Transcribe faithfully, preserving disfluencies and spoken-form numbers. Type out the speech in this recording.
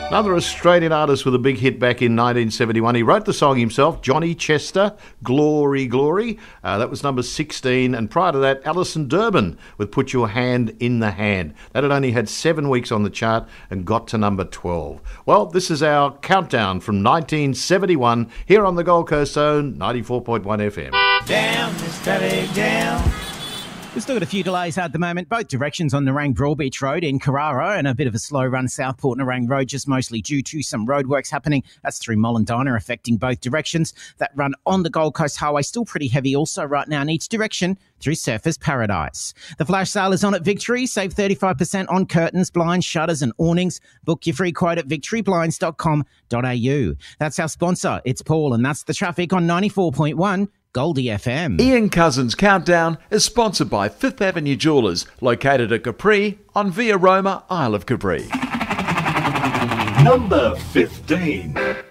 Another Australian artist with a big hit back in nineteen seventy-one. He wrote the song himself, Johnny Chester, Glory, Glory. Uh, that was number sixteen. And prior to that, Alison Durbin with Put Your Hand in the Hand. That had only had seven weeks on the chart and got to number twelve. Well, this is our countdown from nineteen seventy-one here on the Gold Coast Zone, ninety-four point one F M. Down, steady down. We've still got a few delays at the moment, both directions on Nerang Broadbeach Road in Carrara, and a bit of a slow run Southport Nerang Road, just mostly due to some roadworks happening. That's through Mollendina, affecting both directions. That run on the Gold Coast Highway still pretty heavy also right now in each direction through Surfers Paradise. The flash sale is on at Victory. Save thirty-five percent on curtains, blinds, shutters and awnings. Book your free quote at victory blinds dot com dot a u. That's our sponsor. It's Paul, and that's the traffic on ninety-four point one Goldie F M. Ian Cousins Countdown is sponsored by Fifth Avenue Jewellers, located at Capri on Via Roma, Isle of Capri. Number fifteen.